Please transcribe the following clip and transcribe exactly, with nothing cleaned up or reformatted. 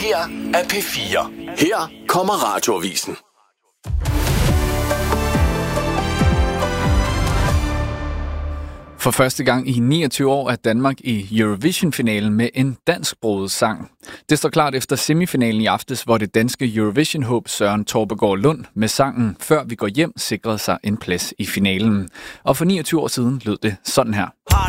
her er P fire. Her kommer Radioavisen. For første gang i niogtyve år er Danmark i Eurovision-finalen med en dansksproget sang. Det står klart efter semifinalen i aftes, hvor det danske Eurovision-håb Søren Torpegaard Lund med sangen Før vi går hjem sikrede sig en plads i finalen. Og for niogtyve år siden lød det sådan her.